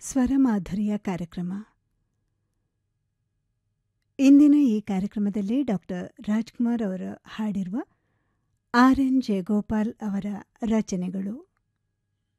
ಸ್ವರಮಾಧುರ್ಯ ಕಾರ್ಯಕ್ರಮ. ಇಂದಿನ ಈ ಕಾರ್ಯಕ್ರಮದಲ್ಲಿ ಡಾಕ್ಟರ್ ರಾಜ್ಕುಮಾರ್ ಅವರು ಹಾಡಿರುವ ಆರ್ ಎನ್ ಜಯಗೋಪಾಲ್ ಅವರ ರಚನೆಗಳು.